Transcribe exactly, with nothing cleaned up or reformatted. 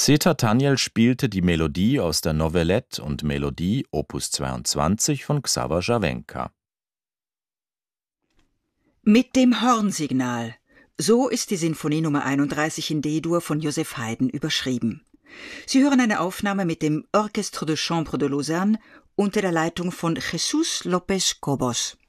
Zeta Taniel spielte die Melodie aus der Novelette und Melodie Opus zweiundzwanzig von Xaver Scharwenka. Mit dem Hornsignal. So ist die Sinfonie Nummer einunddreißig in D-Dur von Joseph Haydn überschrieben. Sie hören eine Aufnahme mit dem Orchestre de Chambre de Lausanne unter der Leitung von Jesús López Cobos.